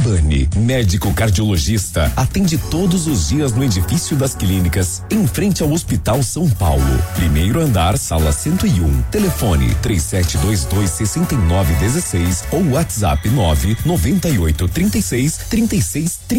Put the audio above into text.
Libani, médico cardiologista, atende todos os dias no edifício das clínicas, em frente ao Hospital São Paulo. Primeiro andar, sala 101. Telefone 3722-6916 ou WhatsApp 99836-3630.